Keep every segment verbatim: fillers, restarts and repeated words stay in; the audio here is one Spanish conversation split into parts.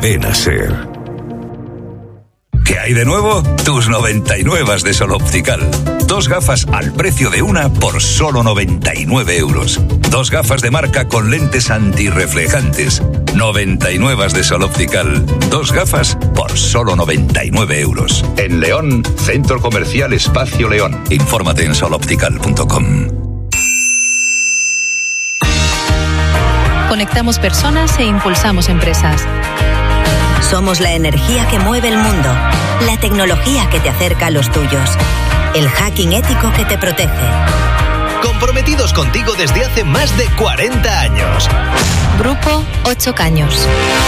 pena ser. ¿Qué hay de nuevo? Tus noventa y nueve de Sol Optical. Dos gafas al precio de una por solo noventa y nueve euros. Dos gafas de marca con lentes antirreflejantes. noventa y nueve de Sol Optical. Dos gafas por solo noventa y nueve euros. En León, Centro Comercial Espacio León. Infórmate en sol optical punto com. Conectamos personas e impulsamos empresas. Somos la energía que mueve el mundo, la tecnología que te acerca a los tuyos, el hacking ético que te protege. Comprometidos contigo desde hace más de cuarenta años. Grupo Ocho Caños.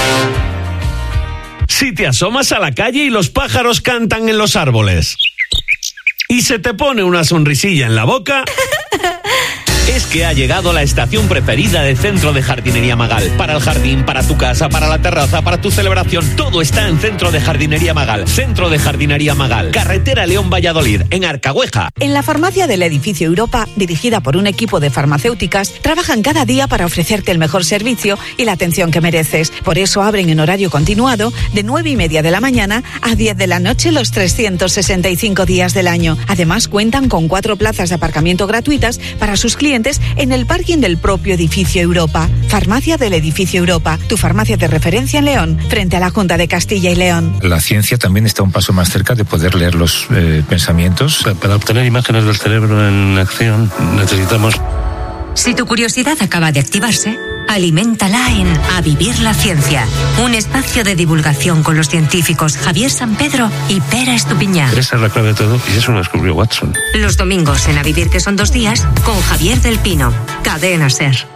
Si te asomas a la calle y los pájaros cantan en los árboles y se te pone una sonrisilla en la boca, es que ha llegado la estación preferida del Centro de Jardinería Magal. Para el jardín, para tu casa, para la terraza, para tu celebración, todo está en Centro de Jardinería Magal. Centro de Jardinería Magal, carretera León-Valladolid, en Arcahueja. En la farmacia del edificio Europa, dirigida por un equipo de farmacéuticas, trabajan cada día para ofrecerte el mejor servicio y la atención que mereces. Por eso abren en horario continuado de nueve y media de la mañana a diez de la noche los trescientos sesenta y cinco días del año. Además, cuentan con cuatro plazas de aparcamiento gratuitas para sus clientes en el parking del propio edificio Europa. Farmacia del edificio Europa, tu farmacia de referencia en León, frente a la Junta de Castilla y León. La ciencia también está un paso más cerca de poder leer los eh, pensamientos. Para obtener imágenes del cerebro en acción necesitamos... Si tu curiosidad acaba de activarse, aliméntala en A Vivir la Ciencia, un espacio de divulgación con los científicos Javier San Pedro y Pera Estupiñán. Esa es la clave de todo y eso lo descubrió Watson. Los domingos en A Vivir, que son dos días, con Javier del Pino. Cadena SER.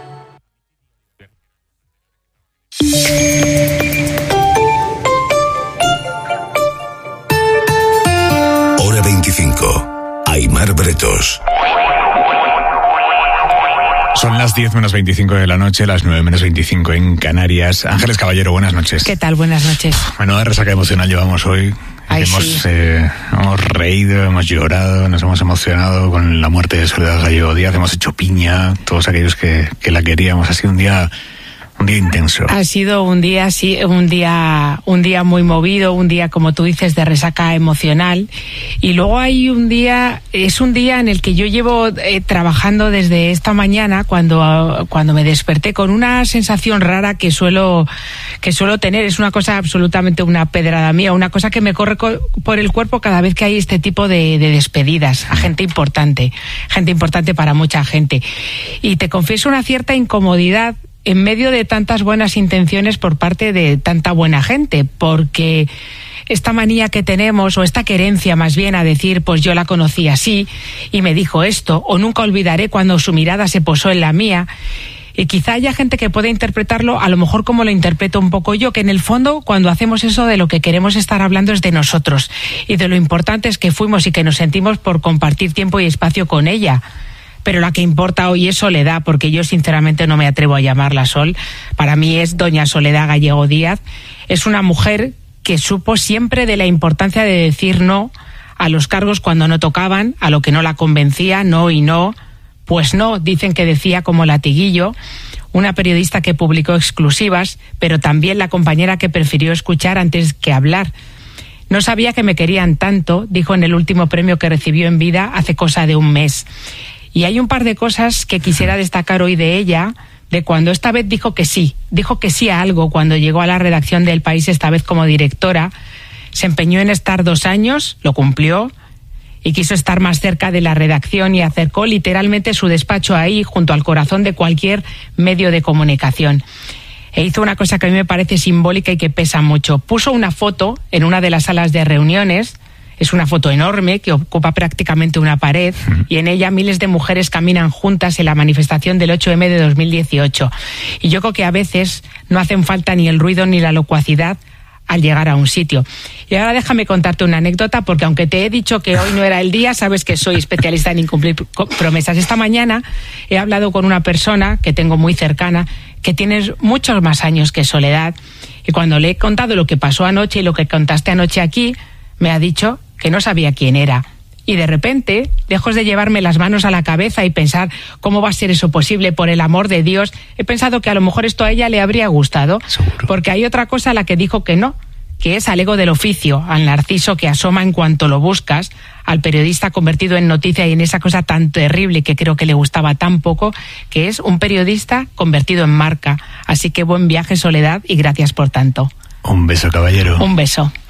Hora veinticinco. Aimar Bretos. Son las diez menos veinticinco de la noche, las nueve menos veinticinco en Canarias. Ángeles Caballero, buenas noches. ¿Qué tal? Buenas noches. Menuda resaca emocional llevamos hoy. Ay, hemos, sí. eh, hemos reído, hemos llorado, nos hemos emocionado con la muerte de Soledad Gallego Díaz, hemos hecho piña, todos aquellos que, que la queríamos. Ha sido un día... Un día intenso. Ha sido un día, sí, un día, un día muy movido, un día, como tú dices, de resaca emocional. Y luego hay un día, es un día en el que yo llevo eh, trabajando desde esta mañana, cuando, cuando me desperté con una sensación rara que suelo, que suelo tener. Es una cosa absolutamente una pedrada mía, una cosa que me corre co- por el cuerpo cada vez que hay este tipo de, de despedidas a gente importante, gente importante para mucha gente. Y te confieso una cierta incomodidad en medio de tantas buenas intenciones por parte de tanta buena gente, porque esta manía que tenemos, o esta querencia más bien, a decir, pues yo la conocí así y me dijo esto, o nunca olvidaré cuando su mirada se posó en la mía. Y quizá haya gente que pueda interpretarlo a lo mejor como lo interpreto un poco yo, que en el fondo cuando hacemos eso, de lo que queremos estar hablando es de nosotros y de lo importantes que fuimos y que nos sentimos por compartir tiempo y espacio con ella. Pero la que importa hoy es Soledad, porque yo sinceramente no me atrevo a llamarla Sol. Para mí es doña Soledad Gallego Díaz. Es una mujer que supo siempre de la importancia de decir no a los cargos cuando no tocaban, a lo que no la convencía, no y no. Pues no, dicen que decía como latiguillo. Una periodista que publicó exclusivas, pero también la compañera que prefirió escuchar antes que hablar. No sabía que me querían tanto, dijo en el último premio que recibió en vida hace cosa de un mes. Y hay un par de cosas que quisiera destacar hoy de ella, de cuando esta vez dijo que sí, dijo que sí a algo cuando llegó a la redacción del País, esta vez como directora. Se empeñó en estar dos años, lo cumplió, y quiso estar más cerca de la redacción y acercó literalmente su despacho ahí, junto al corazón de cualquier medio de comunicación. E hizo una cosa que a mí me parece simbólica y que pesa mucho. Puso una foto en una de las salas de reuniones. Es una foto enorme que ocupa prácticamente una pared y en ella miles de mujeres caminan juntas en la manifestación del ocho eme de dos mil dieciocho. Y yo creo que a veces no hacen falta ni el ruido ni la locuacidad al llegar a un sitio. Y ahora déjame contarte una anécdota, porque aunque te he dicho que hoy no era el día, sabes que soy especialista en incumplir promesas. Esta mañana he hablado con una persona que tengo muy cercana, que tiene muchos más años que Soledad, y cuando le he contado lo que pasó anoche y lo que contaste anoche aquí, me ha dicho que no sabía quién era. Y de repente, lejos de llevarme las manos a la cabeza y pensar cómo va a ser eso posible, por el amor de Dios, he pensado que a lo mejor esto a ella le habría gustado. Seguro. Porque hay otra cosa a la que dijo que no, que es al ego del oficio, al narciso que asoma en cuanto lo buscas, al periodista convertido en noticia y en esa cosa tan terrible que creo que le gustaba tan poco, que es un periodista convertido en marca. Así que buen viaje, Soledad, y gracias por tanto. Un beso, caballero. Un beso.